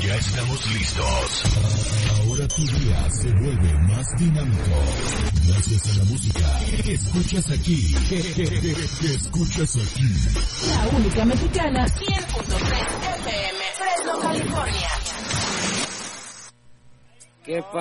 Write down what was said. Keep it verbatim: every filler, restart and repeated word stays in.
Ya estamos listos. Ahora tu día se vuelve más dinámico. Gracias a la música que escuchas aquí. Que escuchas aquí. La única mexicana, cien punto tres F M, Fresno, California. ¿Qué